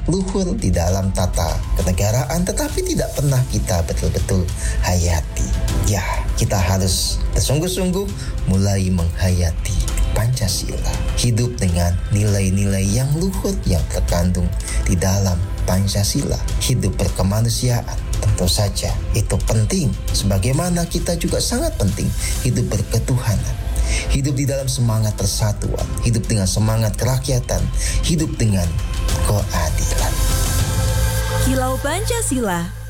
luhur di dalam tata kenegaraan, tetapi tidak pernah kita betul-betul hayati. Ya, kita harus bersungguh-sungguh mulai menghayati Pancasila. Hidup dengan nilai-nilai yang luhur yang terkandung di dalam Pancasila. Hidup berkemanusiaan, tentu saja itu penting. Sebagaimana kita juga sangat penting hidup berketuhanan. Hidup di dalam semangat persatuan, hidup dengan semangat kerakyatan, hidup dengan keadilan. Kilau Pancasila.